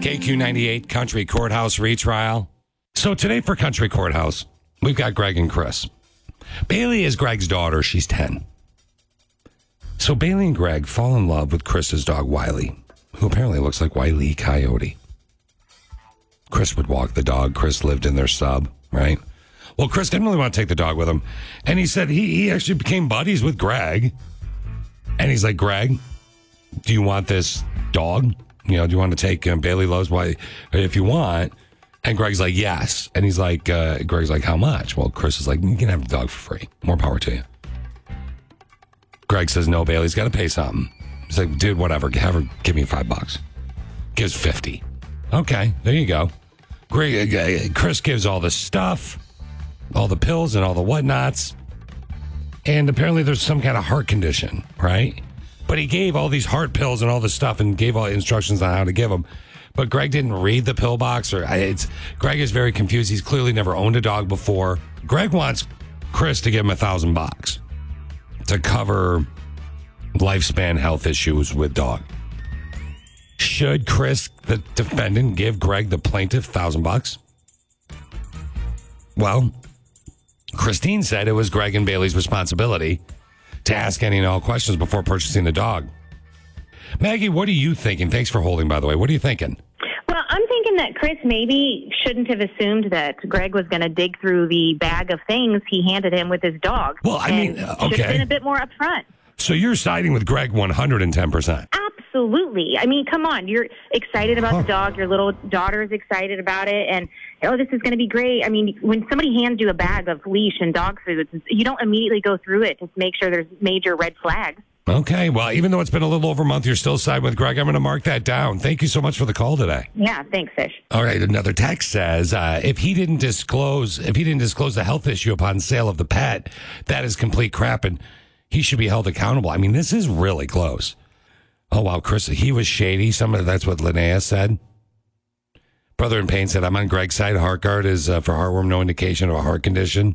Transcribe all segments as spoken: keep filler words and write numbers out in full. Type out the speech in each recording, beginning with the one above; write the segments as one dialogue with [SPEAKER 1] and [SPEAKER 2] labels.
[SPEAKER 1] K Q ninety-eight Country Courthouse retrial. So today for Country Courthouse, we've got Greg and Chris. Bailey is Greg's daughter. She's ten. So Bailey and Greg fall in love with Chris's dog, Wiley, who apparently looks like Wile E. Coyote. Chris would walk the dog. Chris lived in their sub, right? Well, Chris didn't really want to take the dog with him. And he said he, he actually became buddies with Greg. And he's like, Greg, do you want this dog? You know, do you want to take um, Bailey loves Wiley if you want? And Greg's like, yes. And he's like, uh, Greg's like, how much? Well, Chris is like, you can have the dog for free. More power to you. Greg says, no, Bailey's got to pay something. He's like, dude, whatever. Have her give me five bucks. Gives fifty. Okay, there you go. Greg, uh, Chris gives all the stuff, all the pills and all the whatnots. And apparently there's some kind of heart condition, right? But he gave all these heart pills and all this stuff and gave all the instructions on how to give them. But Greg didn't read the pill box. Or it's Greg is very confused. He's clearly never owned a dog before. Greg wants Chris to give him a thousand bucks to cover lifespan health issues with dog. Should Chris, the defendant, give Greg, the plaintiff, thousand bucks? Well, Christine said it was Greg and Bailey's responsibility to ask any and all questions before purchasing the dog. Maggie, what are you thinking? Thanks for holding, by the way. What are you thinking?
[SPEAKER 2] Well, I'm thinking that Chris maybe shouldn't have assumed that Greg was going to dig through the bag of things he handed him with his dog.
[SPEAKER 1] Well, I mean, uh, okay.
[SPEAKER 2] Should have been a bit more upfront.
[SPEAKER 1] So you're siding with Greg one hundred ten percent.
[SPEAKER 2] Absolutely. I mean, come on. You're excited about huh. the dog. Your little daughter is excited about it. And, oh, this is going to be great. I mean, when somebody hands you a bag of leash and dog food, you don't immediately go through it to make sure there's major red flags.
[SPEAKER 1] Okay. Well, even though it's been a little over a month, you're still siding with Greg. I'm going to mark that down. Thank you so much for the call today.
[SPEAKER 2] Yeah. Thanks, Fish.
[SPEAKER 1] All right. Another text says, uh, if he didn't disclose, if he didn't disclose the health issue upon sale of the pet, that is complete crap. And he should be held accountable. I mean, this is really close. Oh, wow, Chris, he was shady. Some of that's what Linnea said. Brother in Pain said, I'm on Greg's side. HeartGuard is uh, for heartworm, no indication of a heart condition.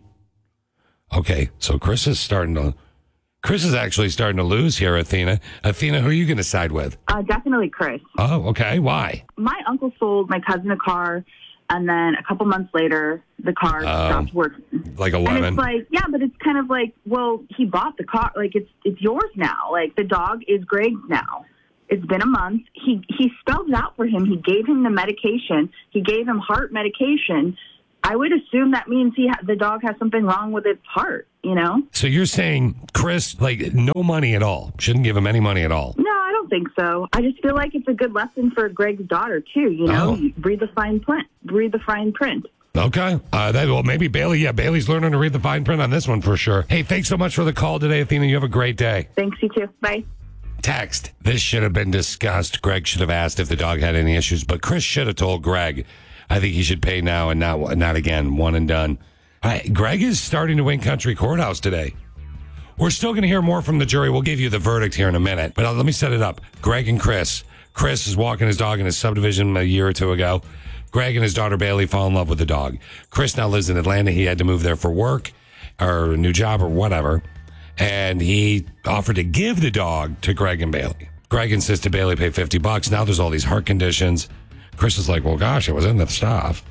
[SPEAKER 1] Okay, so Chris is starting to, Chris is actually starting to lose here, Athena. Athena, who are you going to side with?
[SPEAKER 3] Uh, definitely Chris.
[SPEAKER 1] Oh, okay. Why?
[SPEAKER 3] My uncle sold my cousin a car, and then a couple months later, the car
[SPEAKER 1] um,
[SPEAKER 3] stopped working.
[SPEAKER 1] Like a lemon.
[SPEAKER 3] And it's like, yeah, but it's kind of like, well, he bought the car. Like, it's it's yours now. Like, the dog is Greg's now. It's been a month. He he spelled it out for him. He gave him the medication. He gave him heart medication. I would assume that means he ha- the dog has something wrong with its heart, you know?
[SPEAKER 1] So you're saying Chris, like, no money at all. Shouldn't give him any money at all.
[SPEAKER 3] No, I don't think so. I just feel like it's a good lesson for Greg's daughter, too, you know?
[SPEAKER 1] Oh.
[SPEAKER 3] You read the fine print. Read the fine print.
[SPEAKER 1] Okay. Uh, that, well, maybe Bailey, yeah, Bailey's learning to read the fine print on this one for sure. Hey, thanks so much for the call today, Athena. You have a great day.
[SPEAKER 3] Thanks, you too. Bye.
[SPEAKER 1] Text. This should have been discussed. Greg should have asked if the dog had any issues, but Chris should have told Greg. I think he should pay now and not not again. One and done. All right, Greg is starting to win Country Courthouse today. We're still going to hear more from the jury. We'll give you the verdict here in a minute, but uh, let me set it up. Greg and Chris. Chris is walking his dog in his subdivision a year or two ago. Greg and his daughter Bailey fall in love with the dog. Chris now lives in Atlanta. He had to move there for work or a new job or whatever. And he offered to give the dog to Greg and Bailey. Greg insisted Bailey pay fifty bucks. Now there's all these heart conditions. Chris is like, well, gosh, it was in the stuff.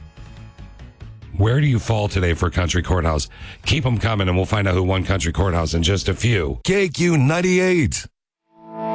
[SPEAKER 1] Where do you fall today for Country Courthouse? Keep them coming, and we'll find out who won Country Courthouse in just a few.
[SPEAKER 4] K Q ninety-eight.